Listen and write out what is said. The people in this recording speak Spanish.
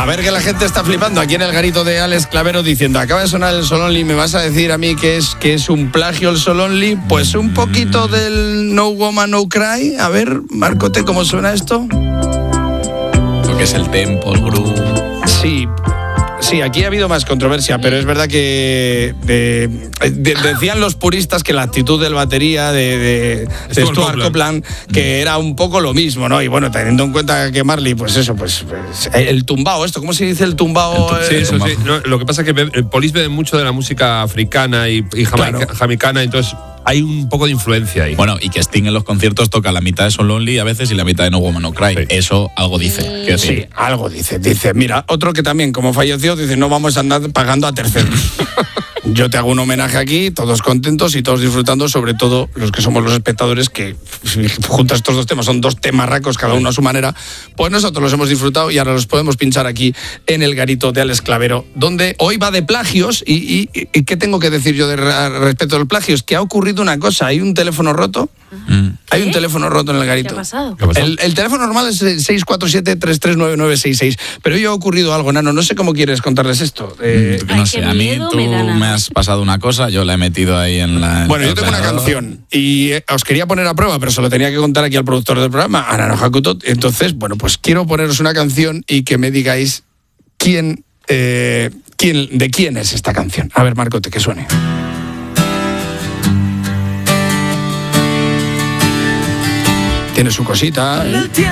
ver que la gente está flipando aquí en el garito de Alex Clavero diciendo, acaba de sonar el Sol Only, ¿me vas a decir a mí que es un plagio el Sol Only? Pues un poquito del No Woman No Cry. A ver, Marcote, ¿cómo suena esto? Lo que es el tempo, el groove. Sí, aquí ha habido más controversia, pero es verdad que decían los puristas que la actitud del batería de Stuart Copeland, que era un poco lo mismo, ¿no? Y bueno, teniendo en cuenta que Marley, pues el tumbao, ¿cómo se dice el tumbao? Sí, eso sí. No, lo que pasa es que Police bebe mucho de la música africana y jamaicana, entonces hay un poco de influencia ahí. Bueno, y que Sting en los conciertos toca la mitad de Son Lonely a veces y la mitad de No Woman No Cry. Sí. Eso algo dice. Sí, algo dice. Dice, mira, otro que también, como falleció, dice, no vamos a andar pagando a terceros. Yo te hago un homenaje aquí, todos contentos y todos disfrutando, sobre todo los que somos los espectadores, que junto a estos dos temas, son dos temarracos, cada uno a su manera, pues nosotros los hemos disfrutado y ahora los podemos pinchar aquí en el garito de Alex Clavero, donde hoy va de plagios y ¿qué tengo que decir yo respecto del plagio? Es que ha ocurrido una cosa, hay un teléfono roto. Hay un teléfono roto en el garito. ¿Qué ha pasado? El teléfono normal es 647-339966, pero hoy ha ocurrido algo, Nano, no sé cómo quieres contarles esto. No sé, a mí tú me has pasado una cosa, yo la he metido ahí en la... Bueno, yo tengo una canción y os quería poner a prueba, pero se lo tenía que contar aquí al productor del programa, a Nano Hakuto. Entonces, bueno, pues quiero poneros una canción y que me digáis de quién es esta canción. A ver, Marcote, que suene. Tiene su cosita.